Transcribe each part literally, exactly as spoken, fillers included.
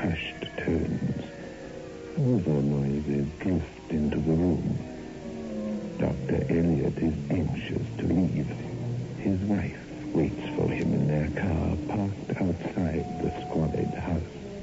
hushed tones. Other noises drift into the room. Doctor Elliot is anxious to leave. His wife waits for him in their car parked outside the squalid house.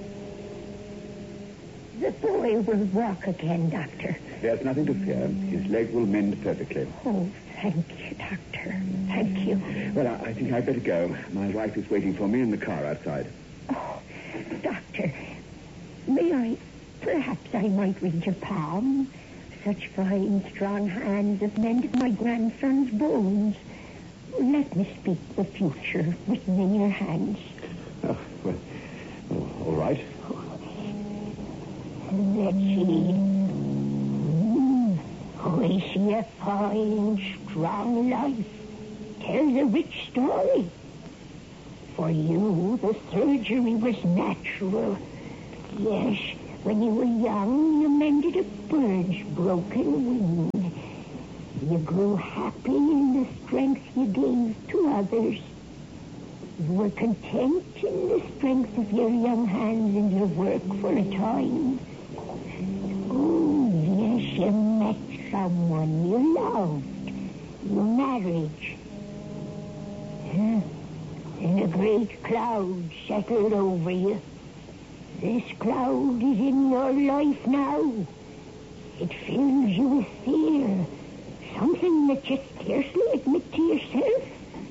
The boy will walk again, Doctor. There's nothing to fear. His leg will mend perfectly. Oh, thank you, Doctor. Thank you. Well, I, I think I'd better go. My wife is waiting for me in the car outside. Oh, Doctor, may I... Perhaps I might read your palm. Such fine, strong hands have mended my grandson's bones. Let me speak the future written in your hands. Oh, well, oh, all right. Let's see. Mm, I see a fine, strong life. Tells a rich story. For you, the surgery was natural. Yes, when you were young, you mended a bird's broken wing. You grew happy in the strength you gave to others. You were content in the strength of your young hands and your work for a time. Oh, yes, you met someone you loved. Your marriage. Huh? And a great cloud settled over you. This cloud is in your life now. It fills you with fear. Something that you scarcely admit to yourself.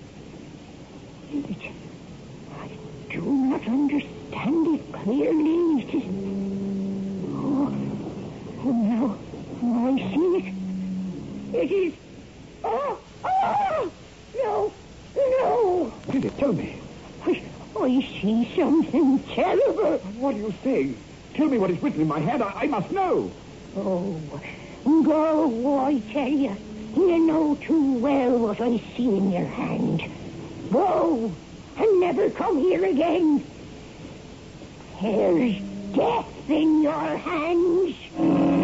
It, I do not understand it clearly. It is... Oh, oh no. Oh, I see it. It is... Oh, oh! No, no. What is it? Tell me. I, I see something terrible. What are you saying? Tell me what is written in my hand. I, I must know. Oh, go, I tell you. You know too well what I see in your hand. Go, and never come here again. There's death in your hands.